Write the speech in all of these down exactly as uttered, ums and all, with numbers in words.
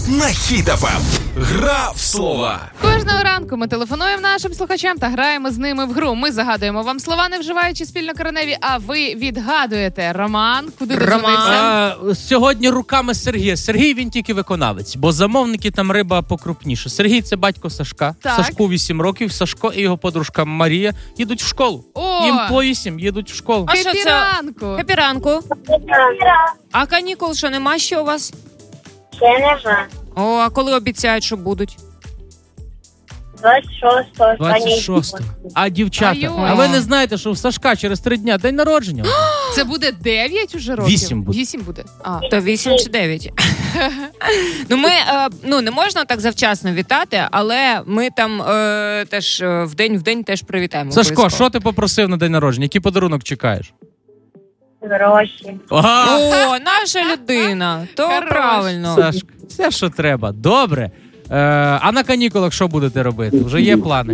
на Хіт еф ем. Гра в слова. Кожного ранку ми телефонуємо нашим слухачам та граємо з ними в гру. Ми загадуємо вам слова, не вживаючи спільнокореневі, а ви відгадуєте. Роман, куди додзвонився? Сьогодні руками Сергія. Сергій, він тільки виконавець, бо замовники там риба покрупніше. Сергій – це батько Сашка. Так. Сашку вісім років. Сашко і його подружка Марія їдуть в школу. О! Їм по вісім, їдуть в школу. А що це? Хепі-ранку. Хепі-ранку. А канікул що, нема ще у вас? Ще нема. О, а коли обіцяють, що будуть? двадцять шостого. двадцять шостого. А дівчата, Ай-ой. а ви не знаєте, що в Сашка через три дня день народження? Це буде дев'ять уже років? Вісім буде. Вісім буде. А. То вісім чи дев'ять. Ну, ми, е, ну, не можна так завчасно вітати, але ми там е, теж е, в день в день теж привітаємо. Сашко, обов'язково. що ти попросив на день народження? Який подарунок чекаєш? Гроші. Ага! О, наша людина. То Хорош. правильно. Сашка, все, що треба. Добре. Е, а на канікулах що будете робити? Вже є плани?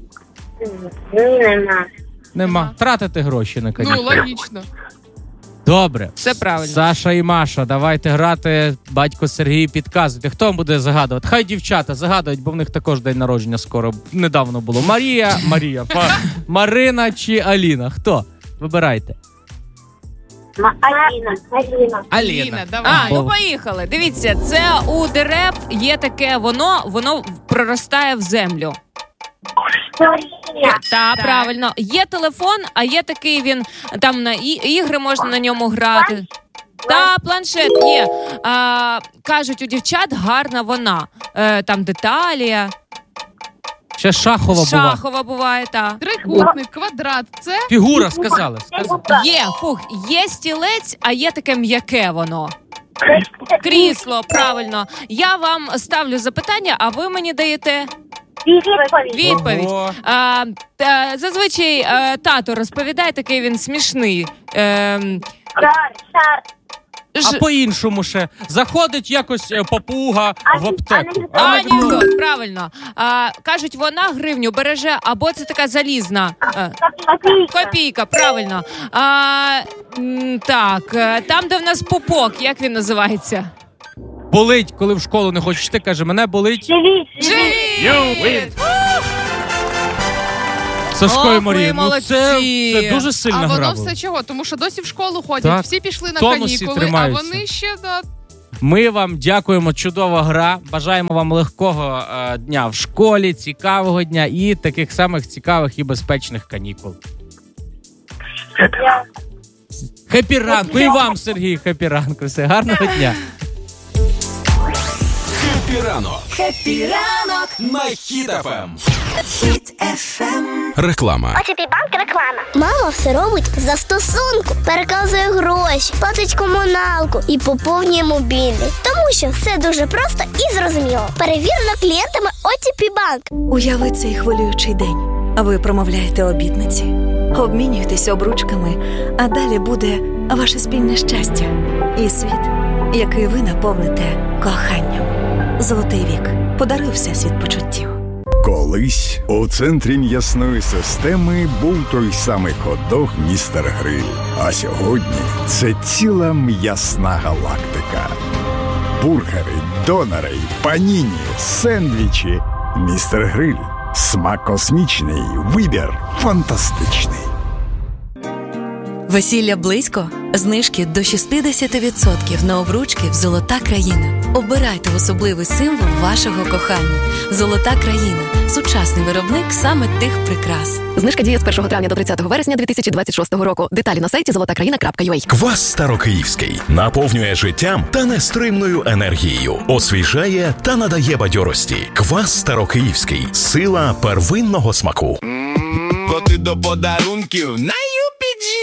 Нема. Нема. Тратити гроші на Ну, канікули. логічно. Добре. Все правильно. Саша і Маша, давайте грати. Батько Сергій, підказуйте. Хто буде загадувати? Хай дівчата загадують, бо в них також день народження скоро. Недавно було. Марія, Марія, Ма- Марина чи Аліна? Хто? Вибирайте. Ма- Аліна. Аліна. Аліна, давай. А, ну поїхали. Дивіться, це у дерев є таке воно, воно проростає в землю. Коріння. Та, Так. правильно. Є телефон, а є такий він, там на і- ігри можна на ньому грати. Та, планшет є. А, кажуть, у дівчат гарна вона. Е, там деталі, Ще Шахова була. шахова буває, та. Трикутник, квадрат. Це Фігура, сказали. сказали. Є, фух, є стілець, а є таке м'яке воно. Крісло, правильно. Я вам ставлю запитання, а ви мені даєте Відповідь. відповідь. Ого. А, та, зазвичай а, тато розповідає, такий він смішний. Ем, Шар. Шар. А ж- по-іншому ще. Заходить якось е, папуга в аптеку. А, Анекдот, правильно. А, кажуть, вона гривню береже, або це така залізна. А, Копійка. копійка, правильно. А, м, так, е, там, де в нас пупок, як він називається? Болить, коли в школу не хочеш. Ти каже, мене болить. Живіт. Живіт! Сашко Ох, і Марія. ви Ну, молодці. це, це дуже сильна а воно гра все була. чого? Тому що досі в школу ходять, Так. всі пішли на Тонусі канікули, а тримаються. вони ще да, Ми вам дякуємо, чудова гра. Бажаємо вам легкого е, дня в школі, цікавого дня і таких самих цікавих і безпечних канікул. Хеппі ранку! І вам, Сергій, хеппі ранку. Все, гарного дня. Хеппі ранок. Хеппі ранок на Хіт еф ем. Хіт еф ем. Реклама. О ті пі банк реклама. Мама все робить за стосунку, переказує гроші, платить комуналку і поповнює мобільний. Тому що все дуже просто і зрозуміло. Перевірено клієнтами о ті пі банк. Уяви цей хвилюючий день. Ви промовляєте обітниці, обмінюєтесь обручками, а далі буде ваше спільне щастя і світ, який ви наповните коханням. Золотий вік. Подаруй всесвіт почуттів. Колись у центрі м'ясної системи був той самий хот-дог «Містер Гриль». А сьогодні це ціла м'ясна галактика. Бургери, донори, паніні, сендвічі. «Містер Гриль». Смак космічний, вибір фантастичний. Весілля близько? Знижки до шістдесят відсотків на обручки в «Золота країна». Обирайте особливий символ вашого кохання. «Золота країна» – сучасний виробник саме тих прикрас. Знижка діє з першого травня до тридцятого вересня дві тисячі двадцять шостого року. Деталі на сайті золота країна крапка ю а. Квас Старокиївський наповнює життям та нестримною енергією, освіжає та надає бадьорості. Квас Старокиївський – сила первинного смаку. Бо ти до подарунків най